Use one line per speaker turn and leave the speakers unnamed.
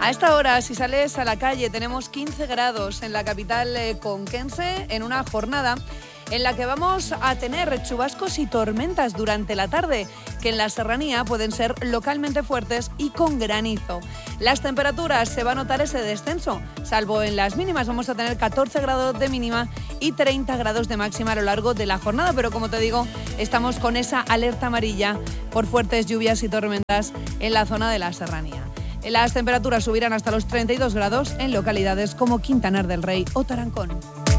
A esta hora, si sales a la calle, tenemos 15 grados en la capital conquense en una jornada en la que vamos a tener chubascos y tormentas durante la tarde, que en la serranía pueden ser localmente fuertes y con granizo. Las temperaturas, se va a notar ese descenso, salvo en las mínimas. Vamos a tener 14 grados de mínima y 30 grados de máxima a lo largo de la jornada, pero como te digo, estamos con esa alerta amarilla por fuertes lluvias y tormentas en la zona de la serranía. Las temperaturas subirán hasta los 32 grados en localidades como Quintanar del Rey o Tarancón.